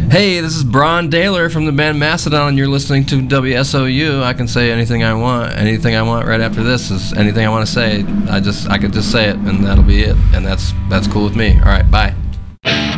Hey, this is Bron Daler from the band Mastodon, and you're listening to WSOU. I can say anything I want. Anything I want right after this is anything I want to say. I could just say it, and that'll be it. And that's cool with me. All right, bye.